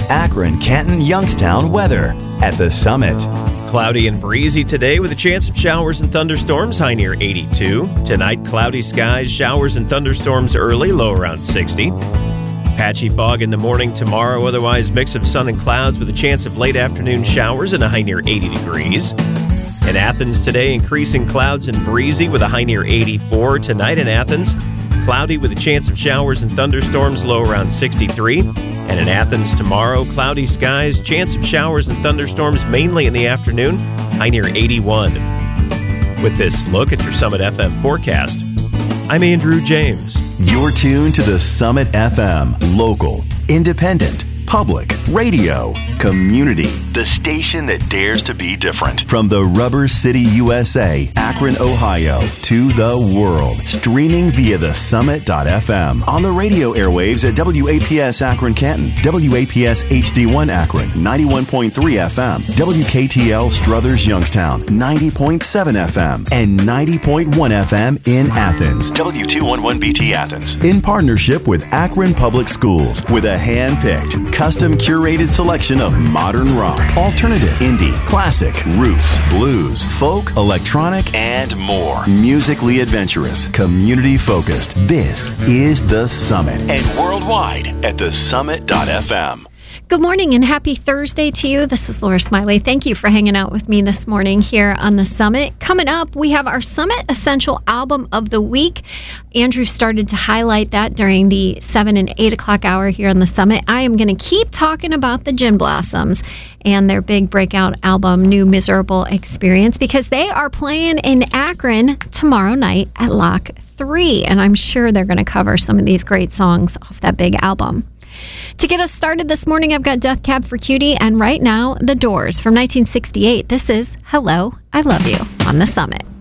Akron, Canton, Youngstown weather at the Summit. Cloudy and breezy today with a chance of showers and thunderstorms, high near 82. Tonight, cloudy skies, showers and thunderstorms early, low around 60. Patchy fog in the morning tomorrow, otherwise mix of sun and clouds with a chance of late afternoon showers and a high near 80 degrees. In Athens today, increasing clouds and breezy with a high near 84. Tonight in Athens, cloudy with a chance of showers and thunderstorms, low around 63. And in Athens tomorrow, cloudy skies, chance of showers and thunderstorms mainly in the afternoon, high near 81. With this look at your Summit FM forecast, I'm Andrew James. You're tuned to the Summit FM, local, independent, public, radio, community, the station that dares to be different. From the Rubber City, USA, Akron, Ohio, to the world, streaming via the Summit.fm, on the radio airwaves at WAPS Akron Canton, WAPS HD1 Akron, 91.3 FM, WKTL Struthers Youngstown, 90.7 FM, and 90.1 FM in Athens, W211BT Athens, in partnership with Akron Public Schools, with a hand-picked, custom curated selection of modern rock, alternative, indie, classic, roots, blues, folk, electronic, and more. Musically adventurous, community focused. This is The Summit, and worldwide at thesummit.fm. Good morning and happy Thursday to you. This is Laura Smiley. Thank you for hanging out with me this morning here on the Summit. Coming up, we have our Summit Essential Album of the Week. Andrew started to highlight that during the 7 and 8 o'clock hour here on the Summit. I am going to keep talking about the Gin Blossoms and their big breakout album, New Miserable Experience, because they are playing in Akron tomorrow night at Lock 3. And I'm sure they're going to cover some of these great songs off that big album. To get us started this morning, I've got Death Cab for Cutie, and right now, The Doors from 1968. This is Hello, I Love You on the Summit.